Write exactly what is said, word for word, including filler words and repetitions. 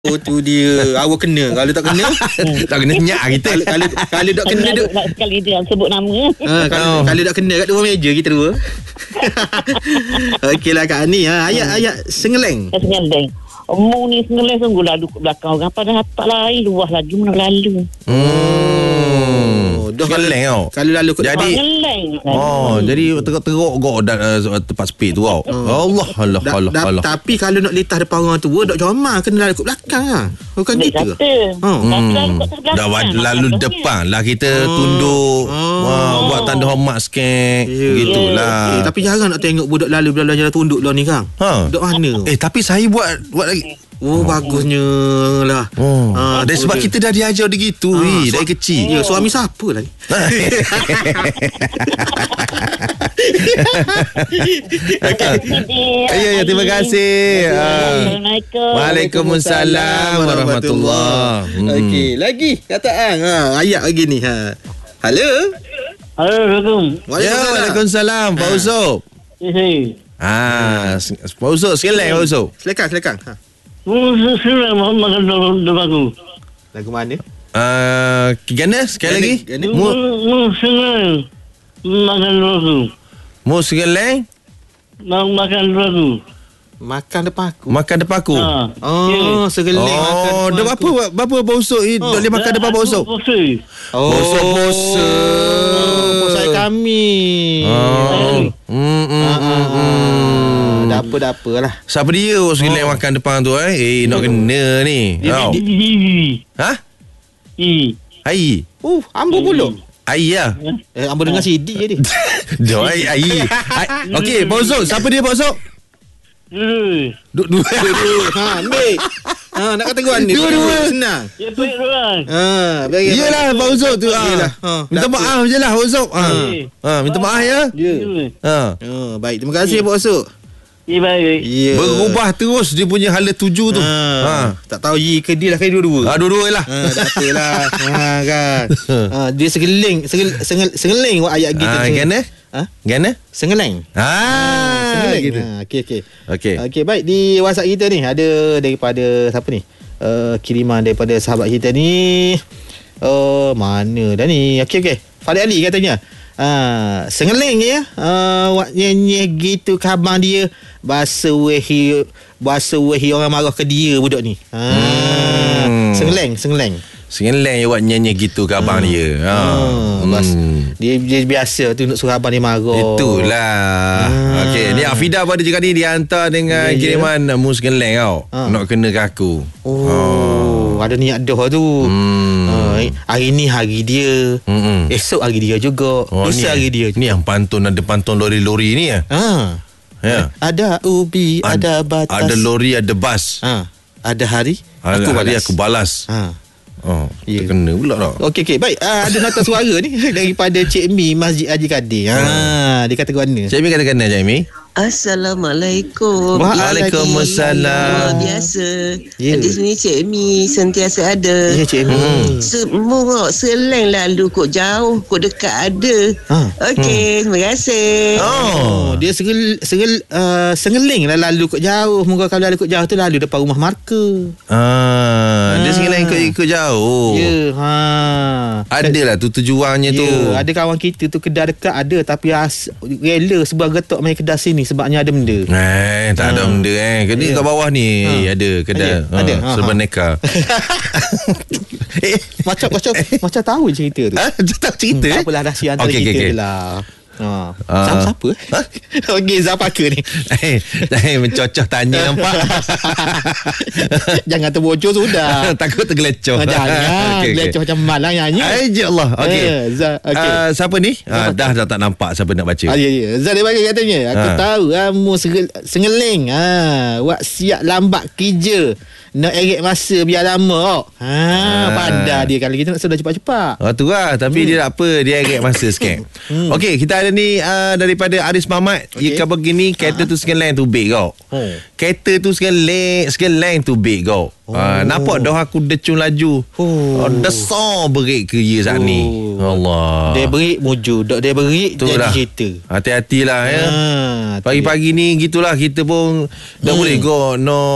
Oh tu dia. Awak kena. Kalau tak kena tak kena nyak kita. Kalau kalau, kalau tak kena duk nak sekali dia sebut nama. ha, kalau, oh. kalau tak kena kat dua meja kita dua. Okeylah Kak Ani ha, ayat-ayat sengeleng. Sengeleng. Omong ni sengeleng sungguh lalu ke belakang orang pada tak lain luah lagi mana lalu. Hmm. Dah Sengeleng tau. Kalau lalu kat Jadi Sengeleng. Oh, jadi teruk-teruk kau dah uh, tempat speed tu kau. Allah Allah da, Allah da, Allah. Tapi kalau nak litah depan orang tu dok comel kena lalu kat belakang ah. Bukan Ambil gitu. kata. Oh. Hmm. Dah lalu depan lah kita Oh. tunduk. Oh. Wah, buat tanda hormat sikit. Ya. Gitulah. Eh, tapi jarang nak tengok budak lalu belah jalan tunduk lah ni Kang. Ha. Dok mana? Eh, tapi saya buat buat lagi. Oh, bagusnya lah. Oh. Ah, Dan tu sebab dia. kita dah diajar dia gitu Ah, weh, dari su- kecil. Ya, suami siapa lah ni? Ya, ya, terima kasih. Ah. Assalamualaikum. Waalaikumsalam warahmatullahi. Hmm. Okey, lagi kataan. Ha, ayat lagi ni. Ha. Halo. Assalamualaikum. Ya, Waalaikumsalam Pak Usop. Eh, Ah, Pak Usop sekali Pak Usop. Silakan, silakan. Ha. Sudah makan depan aku. Lagu mana? Ah, gana sekali lagi. Gana. Mu Sengeleng. Makan aku. mu sekali Makan aku. Makan depan aku. makan depan aku. Ha. Oh, segeling makan Oh, depan dah aku. berapa berapa Pak Usop ni Oh, boleh makan depan Pak Usop? Oh, Posa-posa. Posa kami. Oh. Hmm, hmm, Ah, hmm, ah, hmm. Dah apa dah apa lah. Siapa dia oh. sekali makan depan tu eh? Eh, nak kena ni. Tau. Ha? Ai. Uh, ambo pula. Ai lah. Eh, ambo dengar C D je dia. Jom ai ai. Ai. Okey, Pak Usop, siapa dia Pak Usop? Duk dua. Ha, ambil. Ha, nak kata gua ni. Dua-dua. Senang. Ya, baik orang. Ha, bagi. Iyalah Pak Usop tu. Ah. Iyalah. Ha, Minta dah maaf je lah Pak Usop. Ha. Hmm. Ha, minta maaf ya. Ya. Ha. Oh, baik. Terima kasih Pak Osok. Ya, baik. Ya. Berubah terus dia punya hala tuju tu. Ha. Ha. Tak tahu ye ke dia lah ke dua-dua. Ha, dua-dua lah. Ha, dah apalah. Ha, kan. Ha, dia segeling, segel, sengel, sengeling buat ayat gitu. Ah, gana? Ha? Gana? Sengeleng. Ah, Sengeling. gitu. Ha, okey okey. Okey. Okey, baik, di WhatsApp kita ni ada daripada siapa ni? Uh, kiriman daripada sahabat kita ni. Oh, mana dah ni? Okey okey. Farid Ali katanya. Ah, sengeling ya. Ah, wak nyanyi gitu khabar dia. Bahasa wehi bahasa wehi orang marah ke dia budak ni. Ah, Hmm. sengeleng, sengeleng. Sengeleng je buat nyanyi gitu ke abang dia. Ha. Ah, bas, dia, dia biasa tu nak suruh abang dia marah. Itulah. Ah. Okey, ni Afida pada cakap ni dia hantar dengan Ya, ya. kiriman mus Sengeleng tau. Ah. Nak kena ke aku. Oh, ada niat dah tu. Hmm. Ah, hari ni hari dia. Hmm. Esok hari dia juga. Oh, Lusa ni, hari dia. ni yang pantun ada pantun lori-lori ni ya. Ha. Ya. Ada ubi, Ad- ada batas. Ada lori, ada bas. Ha. Ada hari Hari, aku hari balas. aku balas. Ha. Oh, Ya. yeah. Kena pula tak? Okey okey baik. Uh, ada nota suara ni daripada Cik Mi Masjid Haji Kadir. Ha, dia kata mana? Cik Mi kata kena Cik Mi. Assalamualaikum. Waalaikumsalam. Luar biasa. Ya. Di sini Cik Mi sentiasa ada. Ya Cik Mi. Hmm. Semua seleng lalu kok jauh, kok dekat ada. Ha. Okey, terima kasih. Oh, dia segel, segel, uh, sengeling lah lalu kot jauh. Moga kalau lalu kot jauh tu lalu depan rumah marka. Ah, dia Ah. Sengeleng ikut-ikut jauh. Ya, ha. Adalah tu tujuannya Ya, tu. ada kawan kita tu kedai dekat ada tapi as, rela sebelah getok main kedai sini sebabnya ada benda. Eh, tak ada Ha. benda eh. Kedai Ya. kat bawah ni Ha. ada kedai. Ada? Ada? Ha, Serba ha. neka. eh, Macam macam macam tahu cerita tu. ah, tak cerita. Hmm, eh? tak apalah rahsia antara Okey, kita okey, je okey. lah. Ha. Ah. Siapa siapa? Ha? Okey, Zapaka ni. Eh, eh, mencocoh tanya nampak. Jangan terbocor sudah. Takut tergelecoh. Ah, Jangan Okey, okey. Leceh macam malang nyanyi. Aja Allah. Okey. Eh, Za- okey. Ah, siapa ni? Ah, dah dah tak nampak siapa nak baca. Ah, ya, ya. Zal dia bagi katanya. Aku Ha. tahu kamu segel- sengeling. Ha, wak siap lambat kerja. Nak eret masa biar lama. Ha, Ha. pandai dia kalau kita nak sudah cepat-cepat. Oh tu lah. Tapi hmm. dia tak apa. Dia agak masa sikit. hmm. Okey, kita ada ni uh, daripada Aris Mamat. Okay. Okey. Dia begini, kereta tu Sengeleng tu big kau. Oh. Kereta tu Sengeleng, Sengeleng tu big kau. Oh. Uh, nampak dah aku decung laju. Oh. Oh, desar berik kerja saat ni. Oh. Allah. Dia berik muju. Dok dia berik jadi Itulah. kereta. Hati-hatilah ya. Ha, tu Pagi-pagi ni gitulah kita pun dah Hmm. boleh go no